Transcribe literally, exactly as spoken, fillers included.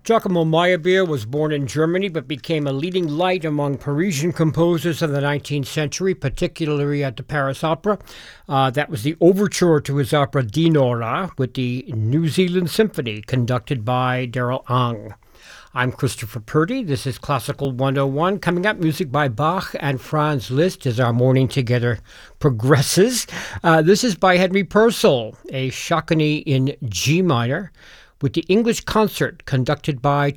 Giacomo Meyerbeer was born in Germany but became a leading light among Parisian composers of the nineteenth century, particularly at the Paris Opera. Uh, that was the overture to his opera Dinorah with the New Zealand Symphony, conducted by Daryl Ang. I'm Christopher Purdy. This is Classical one oh one. Coming up, music by Bach and Franz Liszt as our morning together progresses. Uh, this is by Henry Purcell, a Shakani in G minor, with the English Concert conducted by